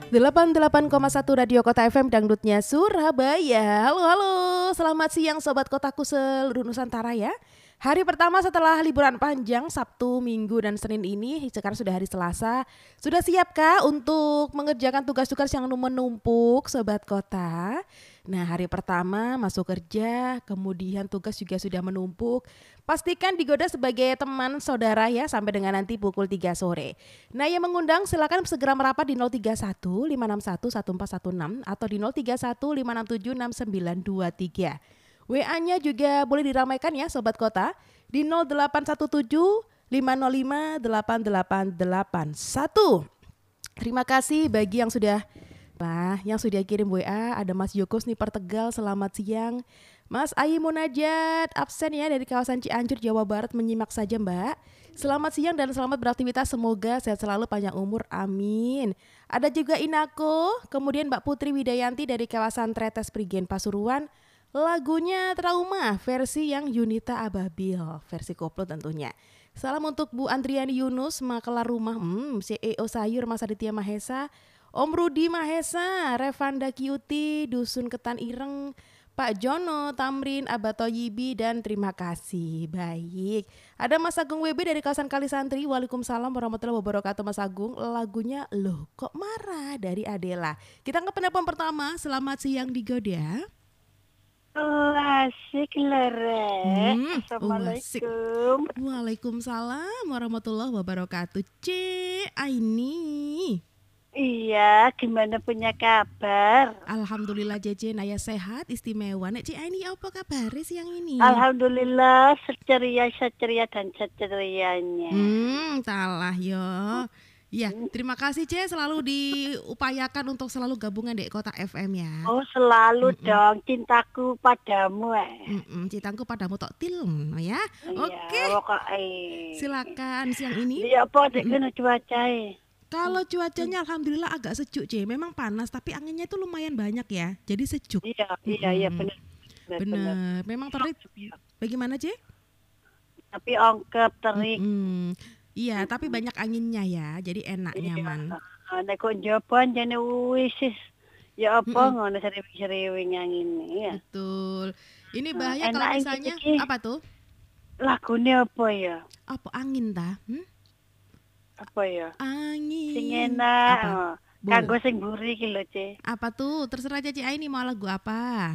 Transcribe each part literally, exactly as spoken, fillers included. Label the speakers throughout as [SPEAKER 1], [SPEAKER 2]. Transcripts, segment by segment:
[SPEAKER 1] delapan puluh delapan koma satu Radio Kota F M Dangdutnya Surabaya. Halo halo, selamat siang Sobat Kotaku seluruh Nusantara ya. Hari pertama setelah liburan panjang Sabtu, Minggu dan Senin ini, sekarang sudah hari Selasa. Sudah siapkah untuk mengerjakan tugas-tugas yang menumpuk Sobat Kota? Nah, hari pertama masuk kerja, kemudian tugas juga sudah menumpuk. Pastikan digoda sebagai teman saudara ya sampai dengan nanti pukul tiga sore. Nah, yang mengundang silakan segera merapat di nol tiga satu lima enam satu satu empat satu enam atau di nol tiga satu lima enam tujuh enam sembilan dua tiga. W A-nya juga boleh diramaikan ya Sobat Kota di nol delapan satu tujuh lima nol lima delapan delapan delapan satu. Terima kasih bagi yang sudah Nah, yang sudah kirim W A. Ada Mas Joko Sniper Tegal, selamat siang. Mas Ayi Munajat absen ya dari kawasan Cianjur, Jawa Barat, menyimak saja Mbak. Selamat siang dan selamat beraktivitas, semoga sehat selalu, panjang umur, amin. Ada juga Inako, kemudian Mbak Putri Widayanti dari kawasan Tretes Prigen Pasuruan. Lagunya Trauma versi yang Yunita Ababil, versi koplo tentunya. Salam untuk Bu Andriani Yunus, Makelar Rumah, hmm, C E O Sayur Mas Aditya Mahesa, Om Rudi Mahesa, Revanda Kiuti, Dusun Ketan Ireng, Pak Jono, Tamrin, Abato Yibi, dan terima kasih. Baik, ada Mas Agung W B dari kawasan Kalisantri. Waalaikumsalam warahmatullahi wabarakatuh Mas Agung. Lagunya Loh Kok Marah dari Adela. Kita ke penelpon pertama. Selamat siang di Goda.
[SPEAKER 2] Oh, asik Lere.
[SPEAKER 1] Hmm,
[SPEAKER 2] Assalamualaikum.
[SPEAKER 1] Oh, waalaikumsalam warahmatullahi wabarakatuh. C Aini.
[SPEAKER 2] Iya, gimana punya kabar?
[SPEAKER 1] Alhamdulillah Jece Naya sehat istimewa. Nek Ci Aini apa kabar siang ini?
[SPEAKER 2] Alhamdulillah seceria seceria dan secerianya.
[SPEAKER 1] Hmm, salah yo. Ya, terima kasih C, selalu diupayakan untuk selalu gabungan di Kota F M ya.
[SPEAKER 2] Oh, selalu
[SPEAKER 1] Mm-mm.
[SPEAKER 2] dong cintaku padamu eh.
[SPEAKER 1] Mm-mm, cintaku padamu tok tilem ya.
[SPEAKER 2] Iya,
[SPEAKER 1] Oke.
[SPEAKER 2] pokoknya.
[SPEAKER 1] Silakan siang ini.
[SPEAKER 2] Iya, apa dek kena cuaca eh.
[SPEAKER 1] Kalau cuacanya alhamdulillah agak sejuk C, memang panas tapi anginnya itu lumayan banyak ya. Jadi sejuk.
[SPEAKER 2] Iya, iya, iya benar.
[SPEAKER 1] Benar. Memang terik. Bagaimana C?
[SPEAKER 2] Tapi ongkep terik.
[SPEAKER 1] Mm-mm. Iya, tapi banyak anginnya ya, jadi enak,
[SPEAKER 2] Iya.
[SPEAKER 1] nyaman.
[SPEAKER 2] Nek kok njoban jane wisis. Ya apa
[SPEAKER 1] Mm-mm.
[SPEAKER 2] ngono sering-sering angin ya.
[SPEAKER 1] Betul. Ini
[SPEAKER 2] Nah,
[SPEAKER 1] bahaya
[SPEAKER 2] enak
[SPEAKER 1] kalau
[SPEAKER 2] iki,
[SPEAKER 1] misalnya
[SPEAKER 2] iki.
[SPEAKER 1] apa tuh?
[SPEAKER 2] Lagune apa ya?
[SPEAKER 1] Apa angin ta? Hmm?
[SPEAKER 2] Apa ya?
[SPEAKER 1] Angin.
[SPEAKER 2] Sing enak.
[SPEAKER 1] Apa?
[SPEAKER 2] Oh.
[SPEAKER 1] Boleh.
[SPEAKER 2] Kanggo sing mburi iki lho, Ce.
[SPEAKER 1] Apa tuh? Terserah Cici Aini mau lagu apa?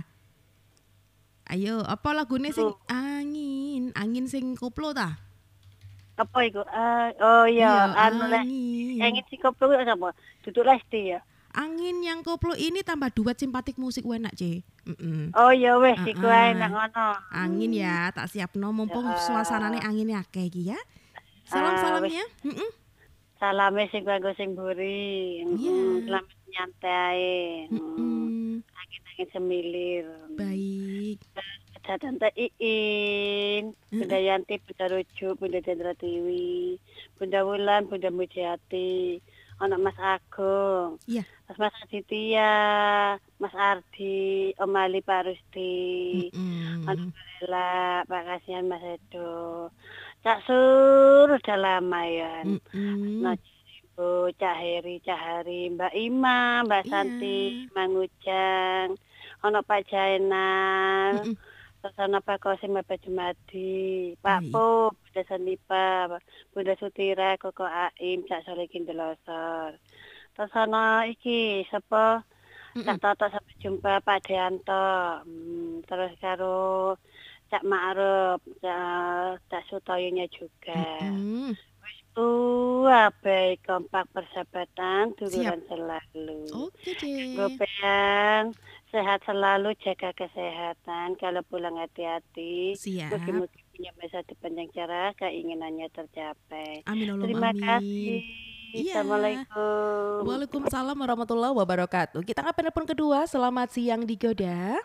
[SPEAKER 1] Ayo, apa lagunya sing
[SPEAKER 2] Tuh.
[SPEAKER 1] angin, angin sing koplo ta?
[SPEAKER 2] Apa iku? Ah, oh iya, anu lek
[SPEAKER 1] angin.
[SPEAKER 2] angin sing koplo ku apa? Duduk Lesti ya.
[SPEAKER 1] Angin yang koplo ini tambah duet simpatik musik enak, C. Mm-mm.
[SPEAKER 2] Oh iya wes
[SPEAKER 1] Ah,
[SPEAKER 2] iku
[SPEAKER 1] ah.
[SPEAKER 2] enak ngono.
[SPEAKER 1] Angin ya, tak siapno mumpung
[SPEAKER 2] Ya.
[SPEAKER 1] suasanane anginnya akeh iki ya.
[SPEAKER 2] Ah,
[SPEAKER 1] Salam-salamnya. Mm-mm.
[SPEAKER 2] Salame sing kanggo sing mburi.
[SPEAKER 1] Iya.
[SPEAKER 2] Heeh, selamat nyantai.
[SPEAKER 1] Mm-mm.
[SPEAKER 2] Angin-angin semilir.
[SPEAKER 1] Baik.
[SPEAKER 2] Ada Tante Iin, Bunda Yanti, Bunda Rujuk, Bunda Dendra Tiwi, Bunda Wulan, Bunda Mujiati, anak Mas Agung,
[SPEAKER 1] Iya.
[SPEAKER 2] Mas Mas Aditya, Mas Ardi, Om Ali Pak Rusdi,
[SPEAKER 1] Mm-mm.
[SPEAKER 2] anak Bella, Pak Kasihan Mas Edo, Cak Sur, udah lama ya.
[SPEAKER 1] Mm-mm.
[SPEAKER 2] Nah, Ibu, Cak Heri, Cak Hari, Mbak Ima, Mbak
[SPEAKER 1] Iya.
[SPEAKER 2] Santi, Mang Ujang, anak Pak Jainal,
[SPEAKER 1] Mm-mm.
[SPEAKER 2] terus anak Pak Kosim, Bapak Jumadi, Pak
[SPEAKER 1] Baik.
[SPEAKER 2] Po, Bunda Sanipa, Bunda Sutira, Koko Aim, Cak Solikin Delosor. Terus anak iki, siapa? Cak Toto sampai jumpa Pak Deanto. Hmm, terus karo Cak Ma'ruf, Cak, Cak Sutoyonya juga.
[SPEAKER 1] Mm-mm.
[SPEAKER 2] Tua baik kompak persahabatan duluran selalu.
[SPEAKER 1] Oke, C.
[SPEAKER 2] Gopeang sehat selalu, jaga kesehatan. Kalau pulang hati-hati.
[SPEAKER 1] Siap.
[SPEAKER 2] Mungkin-mungkin punya masa depan yang cerah, keinginannya tercapai.
[SPEAKER 1] Amin Allahumma
[SPEAKER 2] Terima
[SPEAKER 1] amin.
[SPEAKER 2] kasih.
[SPEAKER 1] Iya.
[SPEAKER 2] Assalamualaikum.
[SPEAKER 1] Waalaikumsalam warahmatullahi wabarakatuh. Kita ke penelpon kedua. Selamat siang di Goda.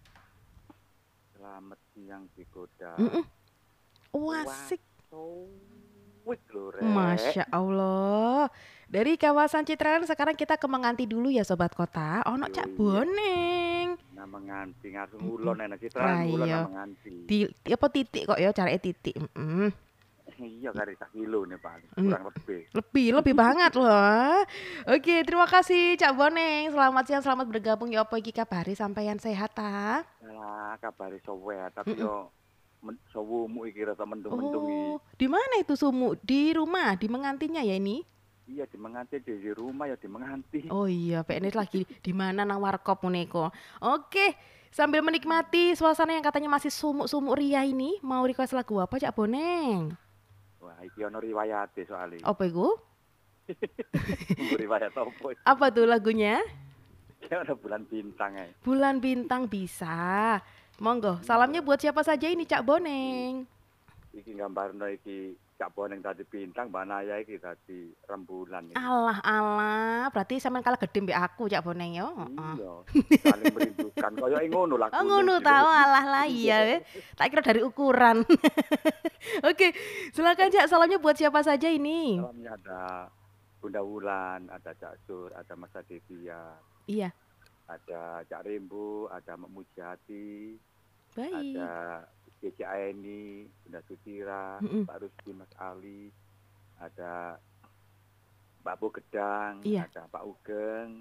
[SPEAKER 3] Selamat siang di Goda.
[SPEAKER 1] Mm-mm. Wasik.
[SPEAKER 3] Wih, lho, Rek.
[SPEAKER 1] Masya Allah. Dari kawasan Citraland sekarang kita ke Menganti dulu ya Sobat Kota. Ono
[SPEAKER 3] Yo,
[SPEAKER 1] Cak
[SPEAKER 3] iya.
[SPEAKER 1] Boneng.
[SPEAKER 3] Nah, menganti ngaku ngulon enak Citra ngulon
[SPEAKER 1] Rayo.
[SPEAKER 3] nah menganti.
[SPEAKER 1] Di apa titik kok ya caranya titik. Mm-mm.
[SPEAKER 3] Iya kari sak kilo nih paling
[SPEAKER 1] Hmm.
[SPEAKER 3] kurang lebih.
[SPEAKER 1] Lebih, lebih banget loh. Oke, terima kasih Cak Boneng. Selamat siang, selamat bergabung ya apa iki kabari sampeyan sehat ta?
[SPEAKER 3] Lah kabari sowe tapi
[SPEAKER 1] Mm-mm.
[SPEAKER 3] yo men- sowumu iki rada mendung-mendung
[SPEAKER 1] Oh,
[SPEAKER 3] iki.
[SPEAKER 1] di mana itu Sumu? Di rumah, di mengantinya ya ini?
[SPEAKER 3] Iya di menganti di, di rumah ya di menganti.
[SPEAKER 1] Oh iya, P N S lagi di mana nang warkop meniko. Oke, sambil menikmati suasana yang katanya masih sumuk-sumuk ria ini, mau request lagu apa Cak Boneng?
[SPEAKER 3] Wah iki ono riwayate soalnya.
[SPEAKER 1] Apa itu?
[SPEAKER 3] Tunggu riwayat opo.
[SPEAKER 1] Apa tuh lagunya?
[SPEAKER 3] Ya ada bulan bintang ae.
[SPEAKER 1] Bulan Bintang bisa. Monggo, salamnya buat siapa saja ini Cak Boneng?
[SPEAKER 3] Iki gambarno iki Cak Boneng tadi bintang, Mbak Naya iki tadi rembulan iki.
[SPEAKER 1] Alah alah, berarti sampean kalah gede mbek aku Cak Boneng yo. Heeh.
[SPEAKER 3] Iya, saling merindukan. Kaya ngono
[SPEAKER 1] Oh
[SPEAKER 3] lagune.
[SPEAKER 1] ngono tahu alah lah iya weh. Tak kira dari ukuran. Oke, silakan Cak, salamnya buat siapa saja ini?
[SPEAKER 3] Dalamnya ada Bunda Wulan, ada Cak Sur, ada Mas Aditya,
[SPEAKER 1] Iya,
[SPEAKER 3] ada Cak Rembo, ada Mak Mujati,
[SPEAKER 1] baik.
[SPEAKER 3] ada C C Aeni, Bunda Sutira,
[SPEAKER 1] Mm-mm.
[SPEAKER 3] Pak Rusdi, Mas Ali, ada Mbak Bu Gedang,
[SPEAKER 1] Iya.
[SPEAKER 3] ada Pak Ugeng,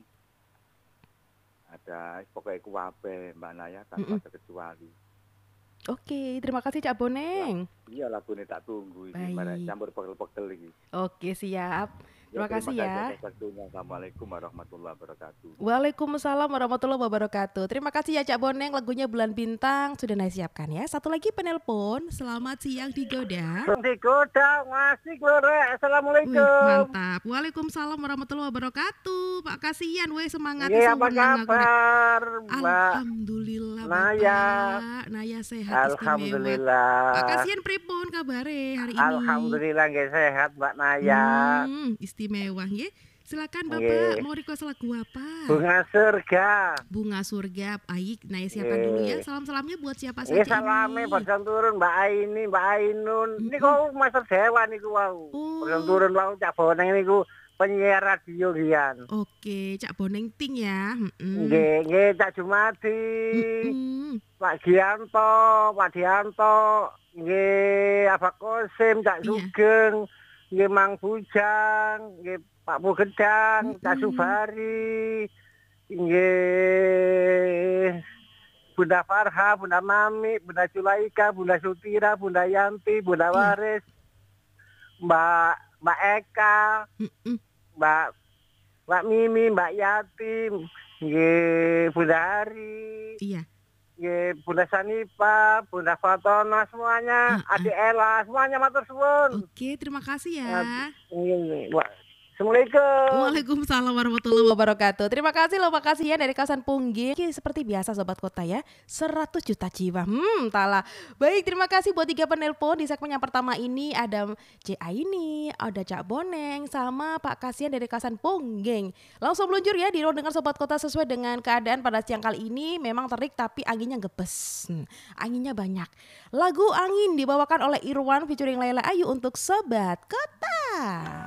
[SPEAKER 3] ada pokoknya kuwabe Mbak Naya tanpa
[SPEAKER 1] Mm-mm.
[SPEAKER 3] terkecuali.
[SPEAKER 1] Oke, terima kasih Cak Boneng.
[SPEAKER 3] Iya lagunya tak tunggu ini,
[SPEAKER 1] Baik.
[SPEAKER 3] mereka campur pegel-pegel ini.
[SPEAKER 1] Oke, siap. Terima kasih ya.
[SPEAKER 3] atas waktunya. Assalamualaikum warahmatullahi wabarakatuh.
[SPEAKER 1] Waalaikumsalam warahmatullahi wabarakatuh. Terima kasih ya Cak Boneng, lagunya Bulan Bintang sudah Naya siapkan ya. Satu lagi penelpon. Selamat siang Digoda.
[SPEAKER 4] Digoda masih lore.
[SPEAKER 1] Wih,
[SPEAKER 4] Assalamualaikum.
[SPEAKER 1] mantap. Waalaikumsalam warahmatullahi wabarakatuh. Pak kasihan weh semangat
[SPEAKER 4] Iya, apa
[SPEAKER 1] sewenang aku nih.
[SPEAKER 4] kabar, Mbak?
[SPEAKER 1] Alhamdulillah
[SPEAKER 4] Naya.
[SPEAKER 1] Bapak. Naya sehat istimewa. Pak
[SPEAKER 4] Alhamdulillah.
[SPEAKER 1] kasihan pripun kabare hari ini?
[SPEAKER 4] Alhamdulillah nggih sehat, Mbak Naya.
[SPEAKER 1] Hmm, istimewa nggih. Silakan Bapak,
[SPEAKER 4] Nggih.
[SPEAKER 1] mau request lagu apa?
[SPEAKER 4] Bunga surga.
[SPEAKER 1] Bunga Surga. Baik, Naya siapkan dulu ya.
[SPEAKER 4] Nggih.
[SPEAKER 1] Salam-salamnya buat siapa
[SPEAKER 4] Nggih
[SPEAKER 1] saja
[SPEAKER 4] salame
[SPEAKER 1] ini?
[SPEAKER 4] bosan turun Mbak Aini, Mbak Ainun.
[SPEAKER 1] Mm-mm.
[SPEAKER 4] Niku Master Dewa niku wau.
[SPEAKER 1] Oh.
[SPEAKER 4] Bosan turun wau Cak Boneng niku penyiar radio gian.
[SPEAKER 1] Oke, Cak Boneng ting ya. Mm-mm.
[SPEAKER 4] Nggih, nggih Cak Jumadi.
[SPEAKER 1] Mm-mm.
[SPEAKER 4] Pak Gianto, Pak Dianto, nggih Abah Kosim, Cak
[SPEAKER 1] Iya.
[SPEAKER 4] Sugeng, nggih Mang Bujang, nggih Pak Bu Gedang, Cak
[SPEAKER 1] Mm-mm.
[SPEAKER 4] Subari, nggih Bunda Farha, Bunda Mami, Bunda Culaika, Bunda Sutira, Bunda Yanti, Bunda
[SPEAKER 1] Iya.
[SPEAKER 4] Waris, Mbak Mbak Eka,
[SPEAKER 1] Mm-mm.
[SPEAKER 4] Mbak Mbak Mimi, Mbak Yatim, nggih Bunda Hari.
[SPEAKER 1] Iya.
[SPEAKER 4] Nggih, Bunda Sanipa, Bunda Fatona semuanya,
[SPEAKER 1] Ah, ah.
[SPEAKER 4] Adik Ella semuanya matur suwun.
[SPEAKER 1] Oke, terima kasih ya.
[SPEAKER 4] Nggih, nggih. Wah, Assalamualaikum.
[SPEAKER 1] Waalaikumsalam warahmatullahi wabarakatuh. Terima kasih loh Pak Kasihan dari kawasan Pungging. Oke, seperti biasa Sobat Kota ya, seratus juta jiwa. Hmm, tala. Baik, terima kasih buat tiga penelpon di segmen yang pertama ini. Ada C Aini, ada Cak Boneng, sama Pak Kasihan dari kawasan Pungging. Langsung meluncur ya di ruang dengar Sobat Kota sesuai dengan keadaan pada siang kali ini. Memang terik tapi anginnya gebes. Hmm, anginnya banyak. Lagu Angin dibawakan oleh Irwan featuring Laila Ayu untuk Sobat Kota.